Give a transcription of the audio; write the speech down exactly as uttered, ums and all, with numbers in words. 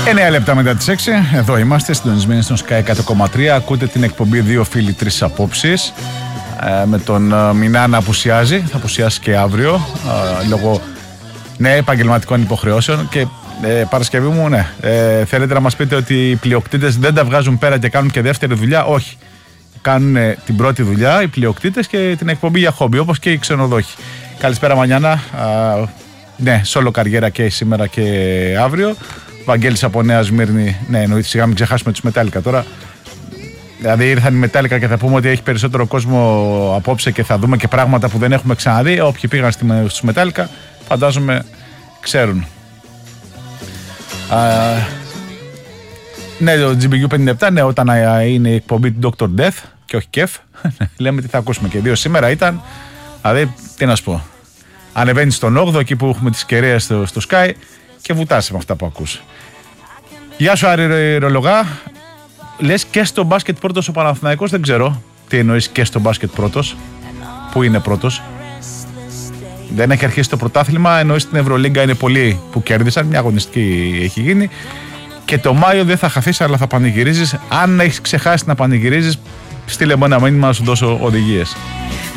εννέα λεπτά μετά τις έξι, εδώ είμαστε συντονισμένοι στον Sky εκατό κόμμα τρία. Ακούτε την εκπομπή Δύο Φίλοι, Τρεις Απόψεις. Ε, με τον ε, Μινά να απουσιάζει, θα απουσιάσει και αύριο ε, λόγω ναι, επαγγελματικών υποχρεώσεων. Και ε, Παρασκευή μου, ναι, ε, θέλετε να μας πείτε ότι οι πλειοκτήτες δεν τα βγάζουν πέρα και κάνουν και δεύτερη δουλειά? Όχι. Κάνουν ε, την πρώτη δουλειά οι πλειοκτήτες και την εκπομπή για χόμπι, όπως και οι ξενοδόχοι. Καλησπέρα Μανιάνα. Ε, ναι, σόλο καριέρα και σήμερα και αύριο. Βαγγέλης από Νέα Σμύρνη. Ναι, εννοείται, σιγά μην ξεχάσουμε τους Μετάλλικα τώρα. Δηλαδή ήρθαν οι Μετάλλικα και θα πούμε ότι έχει περισσότερο κόσμο απόψε και θα δούμε και πράγματα που δεν έχουμε ξαναδεί. Όποιοι πήγαν στους Μετάλλικα φαντάζομαι ξέρουν. Α, ναι, το τζι μπι γιου πενήντα επτά, ναι, όταν είναι η εκπομπή του ντόκτορ Death και όχι Κεφ, λέμε τι θα ακούσουμε. Και δύο σήμερα ήταν, δηλαδή τι να σου πω, ανεβαίνει στον όγδοο εκεί που έχουμε τις κεραίες στο, στο Sky και βουτάσαι με αυτά που ακούς. Γεια σου Άρη Ρολογά. Λες και στο μπάσκετ πρώτος ο Παναθηναϊκός? Δεν ξέρω τι εννοείς και στο μπάσκετ πρώτος. Πού είναι πρώτος? Δεν έχει αρχίσει το πρωτάθλημα. Εννοείς στην Ευρωλίγκα είναι πολλοί που κέρδισαν. Μια αγωνιστική έχει γίνει. Και το Μάιο δεν θα χαθείς, αλλά θα πανηγυρίζεις. Αν έχεις ξεχάσει να πανηγυρίζεις, στείλε μου ένα μήνυμα να σου δώσω οδηγίες.